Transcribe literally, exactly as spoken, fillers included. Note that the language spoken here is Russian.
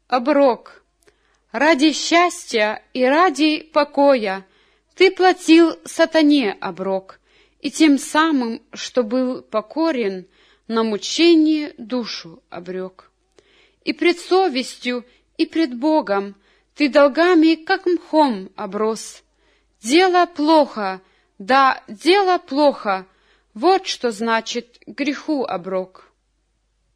Оброк. Ради счастья и ради покоя ты платил сатане оброк, и тем самым, что был покорен, на мучение душу обрек. И пред совестью, и пред Богом ты долгами, как мхом, оброс. Дело плохо, да, дело плохо, вот что значит греху оброк.